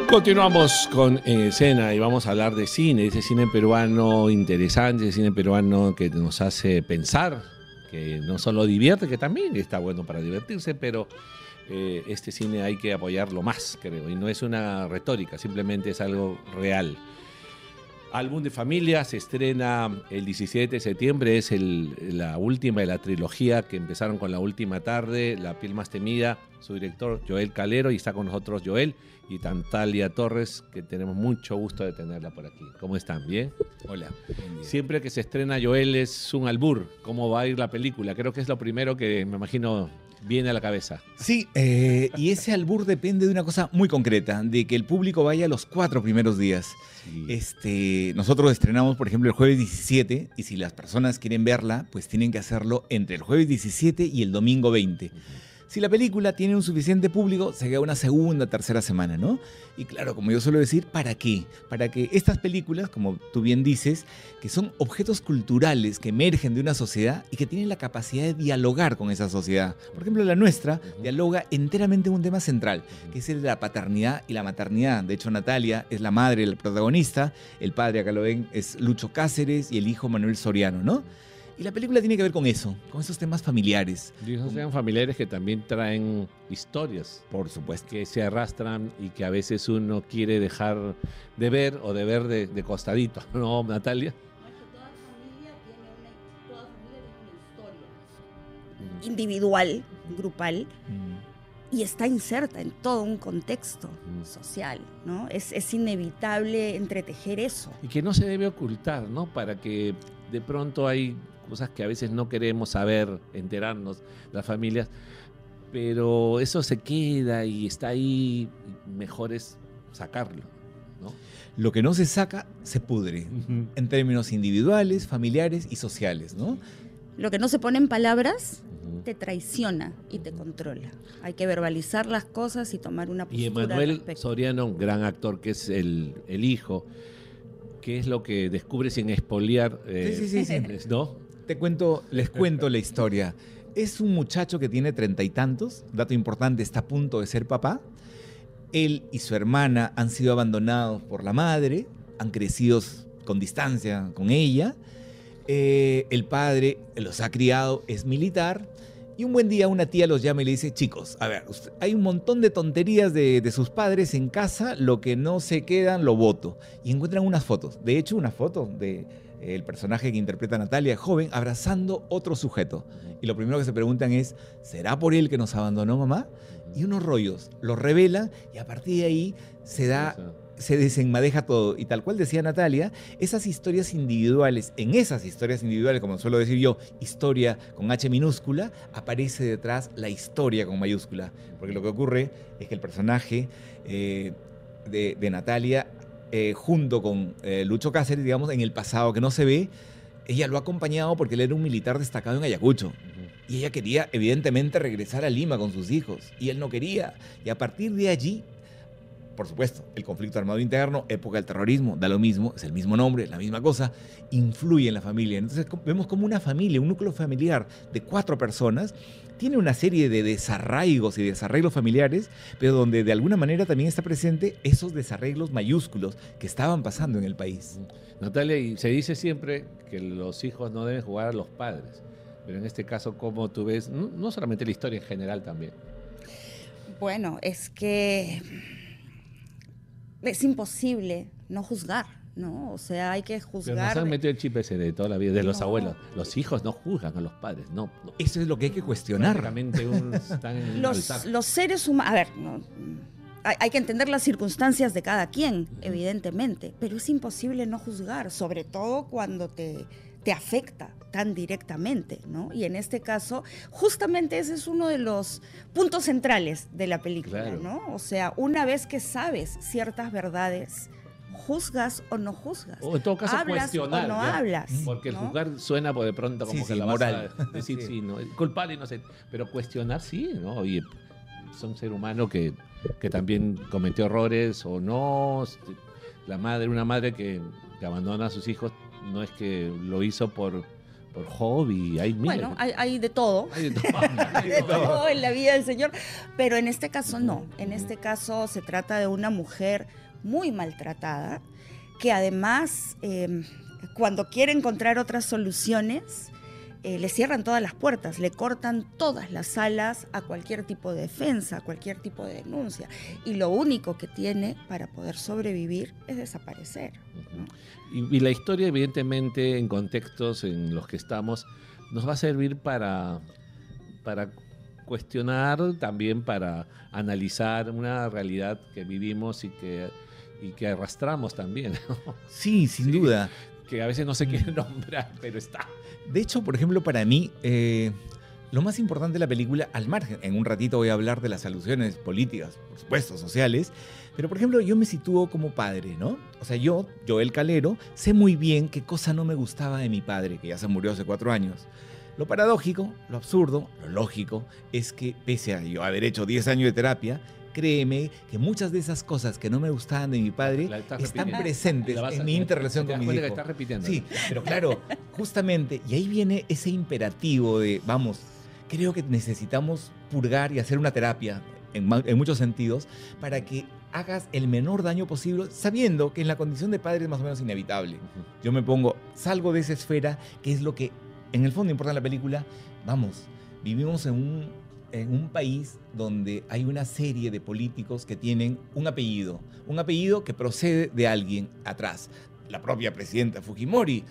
Continuamos con Escena y vamos a hablar de cine, ese cine peruano interesante, ese cine peruano que nos hace pensar, que no solo divierte, que también está bueno para divertirse, pero este cine hay que apoyarlo más, creo, y no es una retórica, simplemente es algo real. Álbum de Familia se estrena el 17 de septiembre, es la última de la trilogía que empezaron con La Última Tarde, La Piel Más Temida, su director Joel Calero, y está con nosotros Joel y Natalia Torres, que tenemos mucho gusto de tenerla por aquí. ¿Cómo están? ¿Bien? Hola. Siempre que se estrena Joel es un albur, ¿cómo va a ir la película? Creo que es lo primero que me imagino viene a la cabeza. Sí, y ese albur depende de una cosa muy concreta, de que el público vaya los 4 primeros días. Sí. Nosotros estrenamos, por ejemplo, el jueves 17, y si las personas quieren verla, pues tienen que hacerlo entre el jueves 17 y el domingo 20. Si la película tiene un suficiente público, se queda una segunda, tercera semana, ¿no? Y claro, como yo suelo decir, ¿para qué? Para que estas películas, como tú bien dices, que son objetos culturales que emergen de una sociedad y que tienen la capacidad de dialogar con esa sociedad. Por ejemplo, la nuestra dialoga enteramente en un tema central, que es el de la paternidad y la maternidad. De hecho, Natalia es la madre del protagonista, el padre, acá lo ven, es Lucho Cáceres y el hijo Manuel Soriano, ¿no? Y la película tiene que ver con eso, con esos temas familiares. Y esos sean familiares que también traen historias, por supuesto, que se arrastran y que a veces uno quiere dejar de ver o de ver de costadito, ¿no, Natalia? Toda familia tiene una historia individual, grupal, y está inserta en todo un contexto social, ¿no? Es inevitable entretejer eso. Y que no se debe ocultar, ¿no? Para que de pronto hay cosas que a veces no queremos saber, enterarnos, las familias, pero eso se queda y está ahí, mejor es sacarlo, ¿no? Lo que no se saca, se pudre, en términos individuales, familiares y sociales, ¿no? Lo que no se pone en palabras te traiciona y te controla. Hay que verbalizar las cosas y tomar una postura. Y Emanuel Soriano, un gran actor que es el hijo, ¿qué es lo que descubre sin expoliar? Sí. ¿No? Les cuento la historia. Es un muchacho que tiene 30 y tantos, dato importante, está a punto de ser papá. Él y su hermana han sido abandonados por la madre, han crecido con distancia con ella. El padre los ha criado, es militar. Y un buen día una tía los llama y le dice: chicos, a ver, hay un montón de tonterías de sus padres en casa, lo que no se quedan lo boto. Y encuentran unas fotos. De hecho, una foto de el personaje que interpreta a Natalia, joven, abrazando otro sujeto. Y lo primero que se preguntan es: ¿será por él que nos abandonó mamá? Y unos rollos los revela y a partir de ahí se desenmadeja todo. Y tal cual decía Natalia, esas historias individuales, en esas historias individuales, como suelo decir yo, historia con H minúscula, aparece detrás la historia con mayúscula. Porque lo que ocurre es que el personaje de Natalia, junto con Lucho Cáceres, digamos, en el pasado que no se ve, ella lo ha acompañado porque él era un militar destacado en Ayacucho. Y ella quería, evidentemente, regresar a Lima con sus hijos. Y él no quería. Y a partir de allí, por supuesto, el conflicto armado interno, época del terrorismo, da lo mismo, es el mismo nombre, la misma cosa, influye en la familia. Entonces vemos como una familia, un núcleo familiar de 4 personas, tiene una serie de desarraigos y desarreglos familiares, pero donde de alguna manera también está presente esos desarreglos mayúsculos que estaban pasando en el país. Natalia, y se dice siempre que los hijos no deben jugar a los padres, pero en este caso, ¿cómo tú ves? No solamente la historia en general también. Bueno, es que es imposible no juzgar, ¿no? O sea, hay que juzgar. Pero nos han metido el chip ese de toda la vida, de los abuelos. Los hijos no juzgan a los padres, no. Eso es lo que hay que cuestionar. Los seres humanos, a ver, hay que entender las circunstancias de cada quien, evidentemente, pero es imposible no juzgar, sobre todo cuando te afecta tan directamente, ¿no? Y en este caso, justamente ese es uno de los puntos centrales de la película, claro, ¿no? O sea, una vez que sabes ciertas verdades, ¿juzgas o no juzgas? O en todo caso, ¿hablas cuestionar, o no hablas? Porque ¿no? El juzgar suena por de pronto como que la moral. vas a decir sí, ¿no? Culpable, no sé. Pero cuestionar sí, ¿no? Oye, son ser humano que también cometió errores o no. Una madre que abandona a sus hijos, no es que lo hizo por por hobby, hay miles. Bueno, hay de todo. Hay de todo. Hay de todo en la vida del Señor. Pero en este caso no. En este caso se trata de una mujer muy maltratada, que además, cuando quiere encontrar otras soluciones, le cierran todas las puertas, le cortan todas las alas a cualquier tipo de defensa, a cualquier tipo de denuncia. Y lo único que tiene para poder sobrevivir es desaparecer, ¿no? Y la historia, evidentemente, en contextos en los que estamos, nos va a servir para cuestionar, también para analizar una realidad que vivimos y que arrastramos también, ¿no? Sí, sin duda. Que a veces no se quiere nombrar, pero está. De hecho, por ejemplo, para mí, lo más importante de la película, al margen, en un ratito voy a hablar de las alusiones políticas, por supuesto, sociales, pero por ejemplo, yo me sitúo como padre, ¿no? O sea, yo, Joel Calero, sé muy bien qué cosa no me gustaba de mi padre, que ya se murió hace 4 años. Lo paradójico, lo absurdo, lo lógico, es que pese a yo haber hecho 10 años de terapia, créeme que muchas de esas cosas que no me gustaban de mi padre están presentes en mi interrelación con mi hijo. Que estás repitiendo. Sí, pero claro, justamente, y ahí viene ese imperativo de, vamos, creo que necesitamos purgar y hacer una terapia en muchos sentidos para que hagas el menor daño posible, sabiendo que en la condición de padre es más o menos inevitable. Yo me pongo, salgo de esa esfera, que es lo que en el fondo importa en la película. Vamos, vivimos en un país donde hay una serie de políticos que tienen un apellido que procede de alguien atrás. La propia presidenta Fujimori,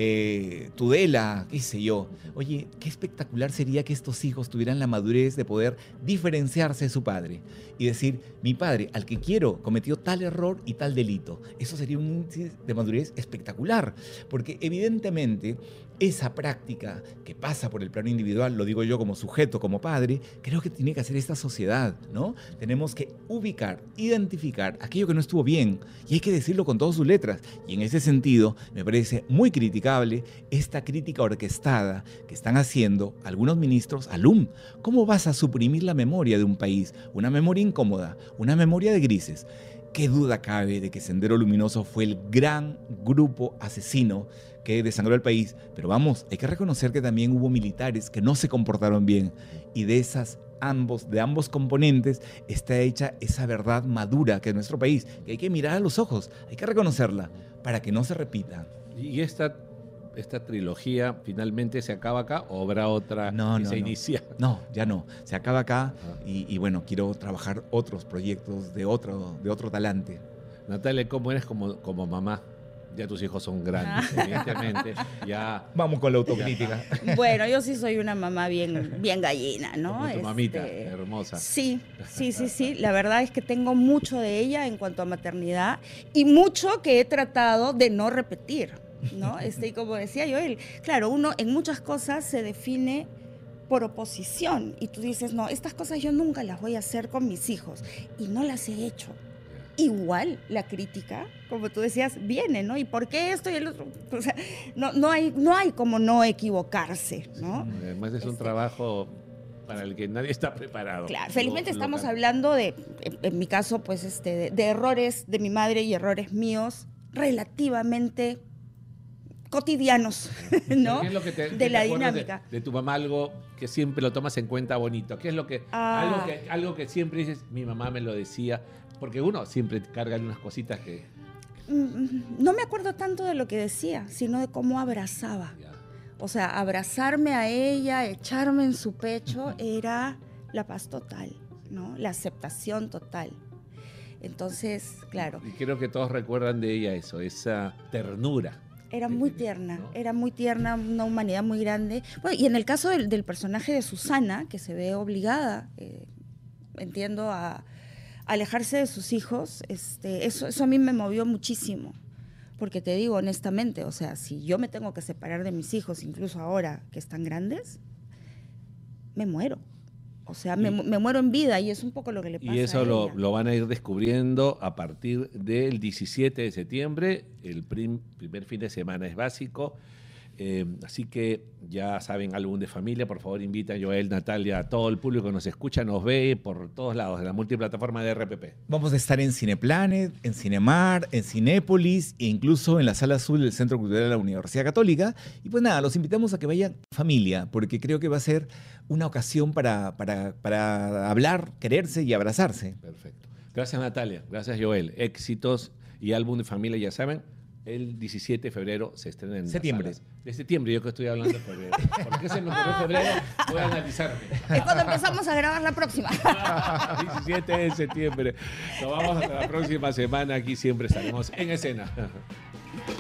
Tudela, qué sé yo. Oye, qué espectacular sería que estos hijos tuvieran la madurez de poder diferenciarse de su padre y decir, mi padre, al que quiero, cometió tal error y tal delito. Eso sería un índice de madurez espectacular, porque evidentemente esa práctica que pasa por el plano individual, lo digo yo como sujeto, como padre, creo que tiene que hacer esta sociedad, ¿no? Tenemos que ubicar, identificar aquello que no estuvo bien y hay que decirlo con todas sus letras. Y en ese sentido, me parece muy criticable esta crítica orquestada que están haciendo algunos ministros al UM. ¿Cómo vas a suprimir la memoria de un país? Una memoria incómoda, una memoria de grises. ¿Qué duda cabe de que Sendero Luminoso fue el gran grupo asesino que desangró el país? Pero vamos, hay que reconocer que también hubo militares que no se comportaron bien. Y de ambos componentes está hecha esa verdad madura que es nuestro país, que hay que mirar a los ojos, hay que reconocerla para que no se repita. Y esta trilogía finalmente se acaba acá o habrá otra que se inicia. No, ya no. Se acaba acá y bueno, quiero trabajar otros proyectos de otro talante. Natalia, ¿cómo eres como mamá? Ya tus hijos son grandes, evidentemente. Ya. Vamos con la autocrítica. Bueno, yo sí soy una mamá bien gallina, ¿no? Como tu mamita, hermosa. Sí. La verdad es que tengo mucho de ella en cuanto a maternidad y mucho que he tratado de no repetir, ¿no? Y como decía Joel, claro, uno en muchas cosas se define por oposición y tú dices, no, estas cosas yo nunca las voy a hacer con mis hijos y no las he hecho. Igual la crítica, como tú decías, viene, ¿no? ¿Y por qué esto y el otro? O sea, no hay como no equivocarse, ¿no? Además es un trabajo para el que nadie está preparado. Claro, felizmente estamos hablando de, en mi caso, pues de errores de mi madre y errores míos relativamente cotidianos, ¿no? ¿Qué es lo que de la dinámica. De tu mamá, algo que siempre lo tomas en cuenta bonito. ¿Qué es lo que algo que siempre dices, mi mamá me lo decía? Porque uno siempre carga unas cositas que... No me acuerdo tanto de lo que decía, sino de cómo abrazaba. O sea, abrazarme a ella, echarme en su pecho, era la paz total, ¿no? La aceptación total. Entonces, claro. Y creo que todos recuerdan de ella eso, esa ternura. Era muy tierna, ¿no? Era muy tierna, una humanidad muy grande. Bueno, y en el caso del personaje de Susana, que se ve obligada, entiendo, a alejarse de sus hijos, eso a mí me movió muchísimo. Porque te digo honestamente, o sea, si yo me tengo que separar de mis hijos, incluso ahora que están grandes, me muero. O sea, me muero en vida y es un poco lo que le pasa a ella. Y eso lo van a ir descubriendo a partir del 17 de septiembre. El primer fin de semana es básico. Así que ya saben, álbum de familia, por favor invita a Joel, Natalia, a todo el público que nos escucha, nos ve por todos lados, de la multiplataforma de RPP. Vamos a estar en Cineplanet, en Cinemar, en Cinépolis e incluso en la Sala Azul del Centro Cultural de la Universidad Católica. Y pues nada, los invitamos a que vayan familia, porque creo que va a ser una ocasión para hablar, quererse y abrazarse. Perfecto. Gracias, Natalia. Gracias, Joel. Éxitos y álbum de familia, ya saben. El 17 de febrero se estrena en septiembre. De septiembre, yo que estoy hablando de febrero. ¿Por qué se me ocurrió febrero? Voy a analizarme. Es cuando empezamos a grabar la próxima. 17 de septiembre. Nos vamos hasta la próxima semana. Aquí siempre estaremos en escena.